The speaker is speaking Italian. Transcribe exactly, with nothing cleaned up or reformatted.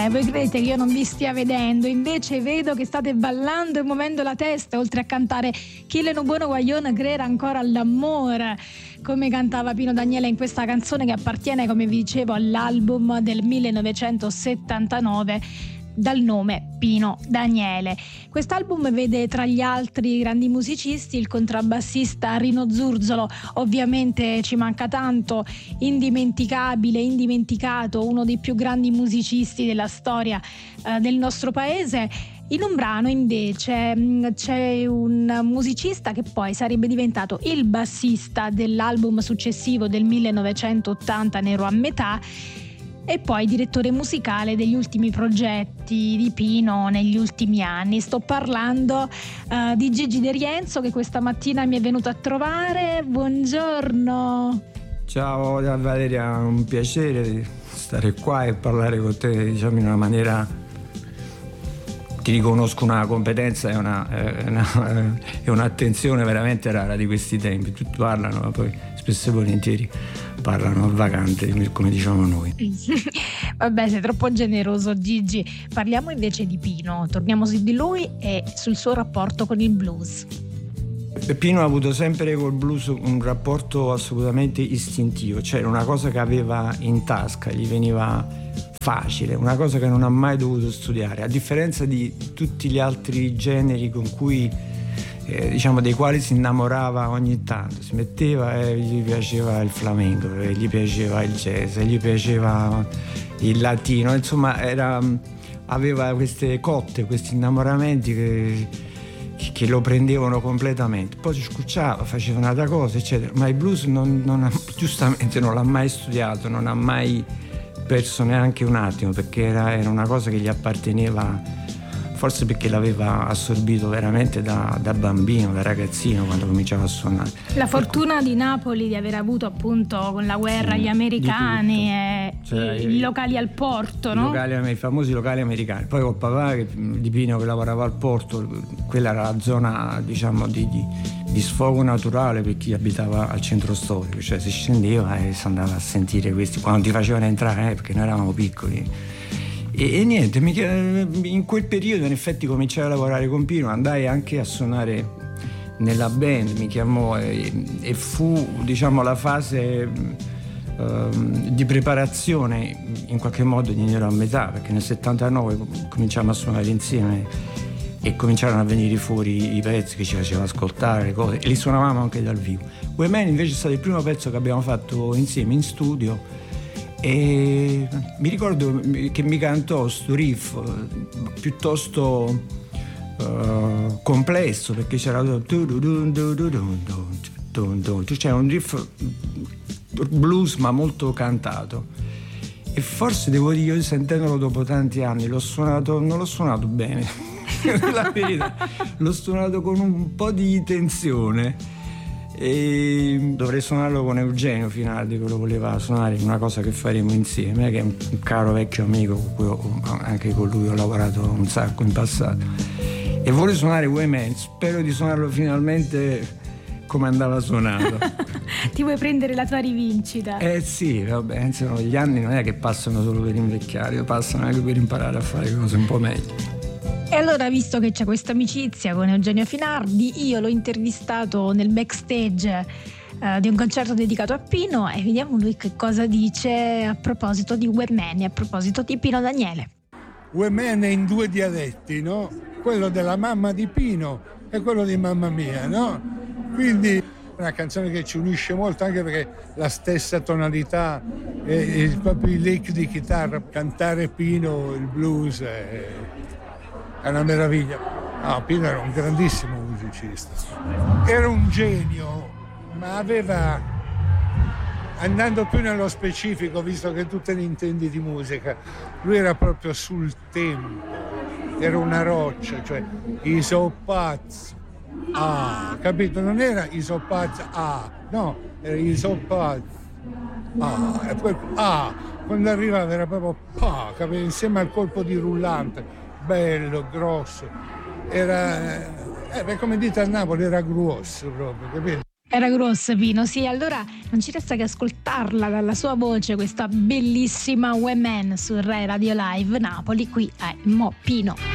Eh, voi credete che io non vi stia vedendo, invece vedo che state ballando e muovendo la testa, oltre a cantare Chi le no buono guaglione crea ancora all'amore, come cantava Pino Daniele in questa canzone che appartiene, come vi dicevo, all'album del millenovecentosettantanove dal nome Pino Daniele. Quest'album vede tra gli altri grandi musicisti il contrabbassista Rino Zurzolo, ovviamente ci manca tanto, indimenticabile, indimenticato, uno dei più grandi musicisti della storia eh, del nostro paese. In un brano invece c'è un musicista che poi sarebbe diventato il bassista dell'album successivo del millenovecentottanta, Nero a metà, e poi direttore musicale degli ultimi progetti di Pino negli ultimi anni. Sto parlando uh, di Gigi De Rienzo, che questa mattina mi è venuto a trovare. Buongiorno. Ciao Valeria, un piacere stare qua e parlare con te, diciamo, in una maniera. Ti riconosco una competenza e una, eh, una, eh, un'attenzione veramente rara di questi tempi. Tutti parlano, ma poi spesso e volentieri parlano a vacante, come diciamo noi. Vabbè, sei troppo generoso, Gigi. Parliamo invece di Pino, torniamo su di lui e sul suo rapporto con il blues. Pino ha avuto sempre col blues un rapporto assolutamente istintivo, cioè una cosa che aveva in tasca, gli veniva facile, una cosa che non ha mai dovuto studiare, a differenza di tutti gli altri generi con cui eh, diciamo dei quali si innamorava ogni tanto, si metteva e gli piaceva il flamenco, e gli piaceva il jazz, e gli piaceva il latino, insomma era, aveva queste cotte, questi innamoramenti che, che lo prendevano completamente. Poi si scucciava, faceva un'altra cosa eccetera, ma il blues non, non ha, giustamente non l'ha mai studiato, non ha mai perso neanche un attimo, perché era, era una cosa che gli apparteneva, forse perché l'aveva assorbito veramente da, da bambino, da ragazzino, quando cominciava a suonare. La fortuna di Napoli di aver avuto appunto con la guerra sì, gli americani e cioè, i, i locali al porto, no? Locali, i famosi locali americani. Poi col papà che, di Pino, che lavorava al porto, quella era la zona, diciamo, di, di, di sfogo naturale per chi abitava al centro storico, cioè si scendeva e si andava a sentire questi quando ti facevano entrare, eh, perché noi eravamo piccoli. E, e niente, mi, in quel periodo in effetti cominciai a lavorare con Pino, andai anche a suonare nella band, mi chiamò e, e fu, diciamo, la fase uh, di preparazione in qualche modo di Nero a metà, perché nel settantanove cominciamo a suonare insieme e cominciarono a venire fuori i pezzi che ci faceva ascoltare, le cose, e li suonavamo anche dal vivo. We Man invece è stato il primo pezzo che abbiamo fatto insieme in studio. E mi ricordo che mi cantò sto riff piuttosto uh, complesso, perché c'era c'era un riff blues ma molto cantato, e forse devo dire, io sentendolo dopo tanti anni l'ho suonato, non l'ho suonato bene la verità, l'ho suonato con un po' di tensione. E dovrei suonarlo con Eugenio Finardi, che lo voleva suonare in una cosa che faremo insieme, che è un caro vecchio amico con cui ho, anche con lui ho lavorato un sacco in passato, e vuole suonare We Man. Spero di suonarlo finalmente come andava suonato. Ti vuoi prendere la tua rivincita? Eh sì, vabbè, insomma, gli anni non è che passano solo per invecchiare, passano anche per imparare a fare cose un po' meglio. E allora, visto che c'è questa amicizia con Eugenio Finardi, io l'ho intervistato nel backstage eh, di un concerto dedicato a Pino, e vediamo lui che cosa dice a proposito di We Man e a proposito di Pino Daniele. We Man è in due dialetti, no? Quello della mamma di Pino e quello di mamma mia, no? Quindi è una canzone che ci unisce molto, anche perché la stessa tonalità e, e proprio il lick di chitarra, cantare Pino, il blues è... è una meraviglia. No, Pino era un grandissimo musicista, era un genio, ma aveva, andando più nello specifico, visto che tu te ne intendi di musica, lui era proprio sul tempo, era una roccia, cioè isopaz, ah, capito? Non era isopaz, ah, no, era isopaz, ah, e poi ah, quando arrivava era proprio pa, capito? Insieme al colpo di rullante, bello, grosso, era, eh, come dite a Napoli, era grosso proprio, capito? Era grosso Pino, sì, allora non ci resta che ascoltarla dalla sua voce, questa bellissima Women su Rai Radio Live Napoli, qui è Mo Pino.